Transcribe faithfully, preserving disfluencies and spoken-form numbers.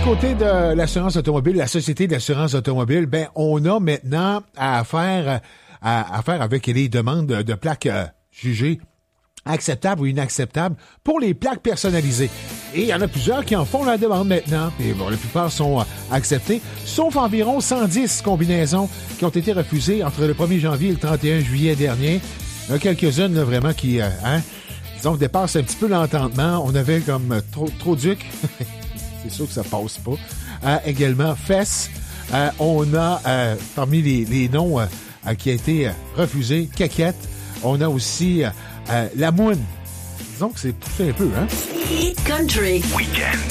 côté de l'assurance automobile, la Société d'assurance automobile, ben on a maintenant à faire à, à faire avec les demandes de, de plaques euh, jugées acceptables ou inacceptables pour les plaques personnalisées. Et il y en a plusieurs qui en font la demande maintenant. Et bon, la plupart sont euh, acceptées, sauf environ cent dix combinaisons qui ont été refusées entre le premier janvier et le trente et un juillet dernier. Il y en a quelques-unes là, vraiment qui euh, hein, disons, dépassent un petit peu l'entendement. On avait comme euh, trop, trop duc. C'est sûr que ça passe pas. Euh, également, Fess. Euh, on a, euh, parmi les, les noms euh, euh, qui a été euh, refusés, Caquette. On a aussi euh, euh, La Moune. Disons que c'est poussé un peu, hein? Hit Country. Weekend.